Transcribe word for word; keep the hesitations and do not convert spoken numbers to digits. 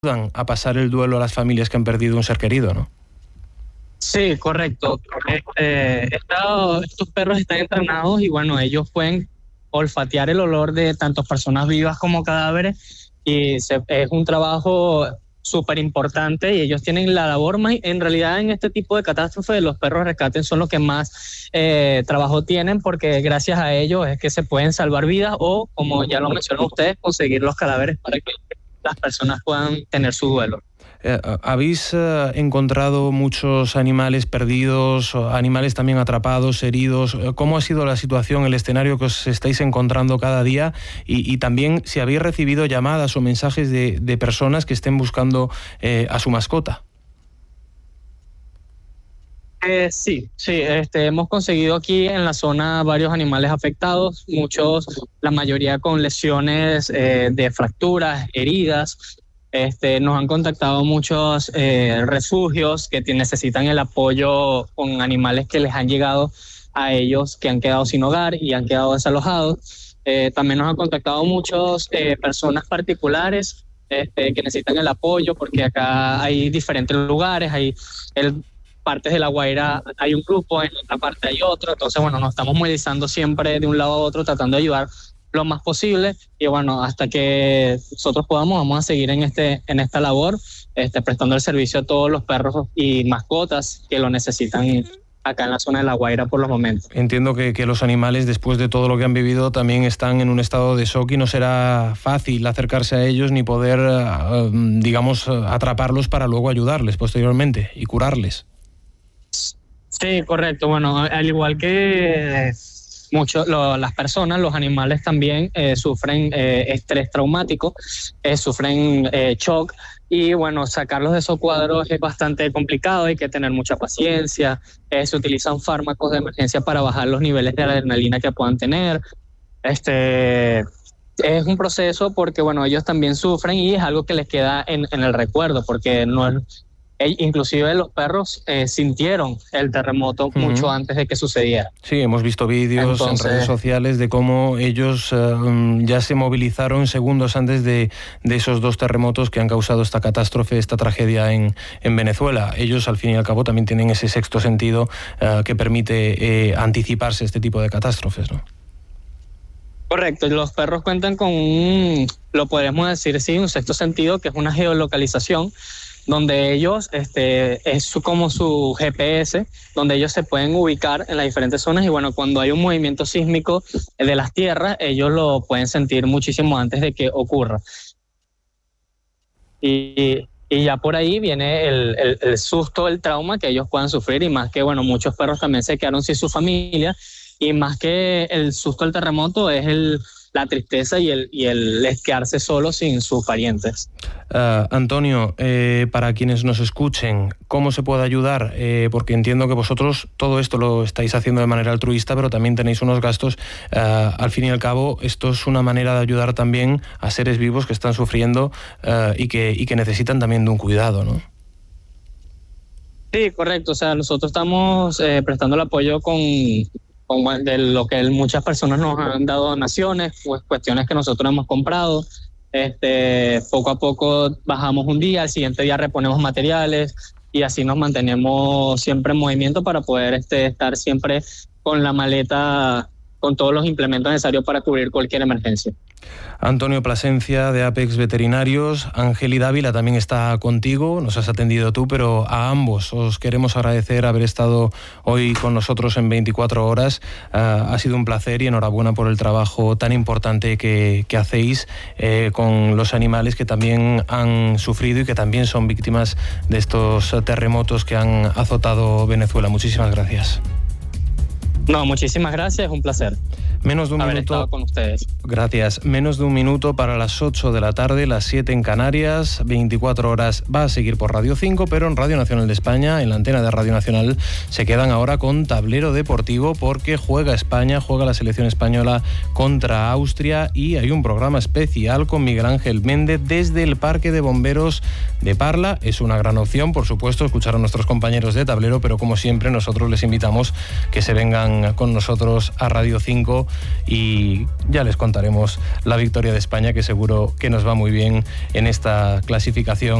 ayudan a pasar el duelo a las familias que han perdido un ser querido, ¿no? Sí, correcto. Eh, esta, estos perros están entrenados y bueno, ellos pueden olfatear el olor de tanto personas vivas como cadáveres y se, es un trabajo súper importante y ellos tienen la labor más, en realidad en este tipo de catástrofes los perros rescates son los que más eh, trabajo tienen porque gracias a ellos es que se pueden salvar vidas o, como ya lo mencionó ustedes, conseguir los cadáveres para que las personas puedan tener su duelo. Eh, ¿Habéis eh, encontrado muchos animales perdidos, animales también atrapados, heridos? ¿Cómo ha sido la situación, el escenario que os estáis encontrando cada día? Y, y también si habéis recibido llamadas o mensajes de, de personas que estén buscando eh, a su mascota. Eh, sí, sí, este, hemos conseguido aquí en la zona varios animales afectados, muchos, la mayoría con lesiones eh, de fracturas, heridas. Este, nos han contactado muchos eh, refugios que t- necesitan el apoyo con animales que les han llegado a ellos, que han quedado sin hogar y han quedado desalojados. Eh, también nos han contactado muchas eh, personas particulares este, que necesitan el apoyo porque acá hay diferentes lugares, hay el partes de La Guaira hay un grupo, en otra parte hay otro, entonces bueno, nos estamos movilizando siempre de un lado a otro tratando de ayudar lo más posible y bueno, hasta que nosotros podamos vamos a seguir en este en esta labor, este, prestando el servicio a todos los perros y mascotas que lo necesitan acá en la zona de La Guaira por los momentos. Entiendo que, que los animales, después de todo lo que han vivido, también están en un estado de shock y no será fácil acercarse a ellos ni poder, digamos, atraparlos para luego ayudarles posteriormente y curarles. Sí, correcto. Bueno, al igual que mucho, lo, las personas, los animales también eh, sufren eh, estrés traumático, eh, sufren eh, shock y bueno, sacarlos de esos cuadros es bastante complicado, hay que tener mucha paciencia, eh, se utilizan fármacos de emergencia para bajar los niveles de adrenalina que puedan tener. Este, es un proceso porque bueno, ellos también sufren y es algo que les queda en, en el recuerdo porque no es... Inclusive los perros eh, sintieron el terremoto uh-huh. mucho antes de que sucediera. Sí, hemos visto vídeos Entonces... en redes sociales de cómo ellos uh, ya se movilizaron segundos antes de, de esos dos terremotos que han causado esta catástrofe, esta tragedia en, en Venezuela. Ellos, al fin y al cabo, también tienen ese sexto sentido uh, que permite eh, anticiparse este tipo de catástrofes, ¿no? Correcto, los perros cuentan con un, lo podemos decir, sí, un sexto sentido, que es una geolocalización, donde ellos, este, es su, como su G P S, donde ellos se pueden ubicar en las diferentes zonas y bueno, cuando hay un movimiento sísmico de las tierras, ellos lo pueden sentir muchísimo antes de que ocurra. Y, y ya por ahí viene el, el, el susto, el trauma que ellos puedan sufrir y más que, bueno, muchos perros también se quedaron sin su familia y más que el susto del terremoto es el... la tristeza y el, y el quedarse solo sin sus parientes. Uh, Antonio, eh, para quienes nos escuchen, ¿cómo se puede ayudar? Eh, porque entiendo que vosotros todo esto lo estáis haciendo de manera altruista, pero también tenéis unos gastos. Uh, al fin y al cabo, esto es una manera de ayudar también a seres vivos que están sufriendo uh, y, que, y que necesitan también de un cuidado, ¿no? Sí, correcto. O sea, nosotros estamos eh, prestando el apoyo con... de lo que muchas personas nos han dado donaciones, pues cuestiones que nosotros hemos comprado. Este, poco a poco bajamos un día, al siguiente día reponemos materiales y así nos mantenemos siempre en movimiento para poder este, estar siempre con la maleta, con todos los implementos necesarios para cubrir cualquier emergencia. Antonio Plasencia de Apex Veterinarios, Ángel y Dávila también está contigo, nos has atendido tú, pero a ambos os queremos agradecer haber estado hoy con nosotros en veinticuatro horas. Uh, ha sido un placer y enhorabuena por el trabajo tan importante que, que hacéis eh, con los animales que también han sufrido y que también son víctimas de estos terremotos que han azotado Venezuela. Muchísimas gracias. No, muchísimas gracias, es un placer. Menos de un haber minuto. Estado con ustedes. Gracias. Menos de un minuto para las ocho de la tarde, las siete en Canarias, veinticuatro horas. Va a seguir por Radio cinco, pero en Radio Nacional de España, en la antena de Radio Nacional, se quedan ahora con Tablero Deportivo porque juega España, juega la selección española contra Austria y hay un programa especial con Miguel Ángel Méndez desde el Parque de Bomberos de Parla. Es una gran opción, por supuesto, escuchar a nuestros compañeros de Tablero, pero como siempre nosotros les invitamos que se vengan vendrán con nosotros a Radio cinco y ya les contaremos la victoria de España, que seguro que nos va muy bien en esta clasificación